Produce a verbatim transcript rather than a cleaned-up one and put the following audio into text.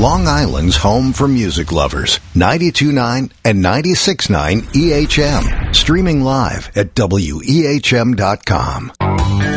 Long Island's home for music lovers. ninety-two point nine and ninety-six point nine E H M. Streaming live at W E H M dot com.